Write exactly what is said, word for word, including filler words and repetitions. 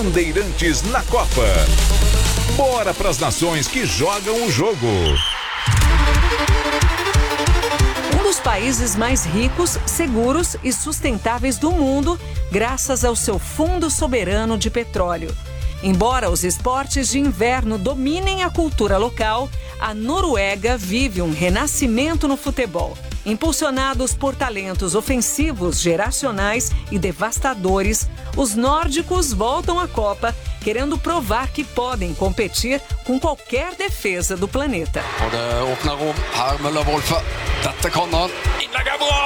Bandeirantes na Copa. Bora pras nações que jogam o jogo. Um dos países mais ricos, seguros e sustentáveis do mundo, graças ao seu fundo soberano de petróleo. Embora os esportes de inverno dominem a cultura local, a Noruega vive um renascimento no futebol. Impulsionados por talentos ofensivos, geracionais e devastadores, os nórdicos voltam à Copa, querendo provar que podem competir com qualquer defesa do planeta.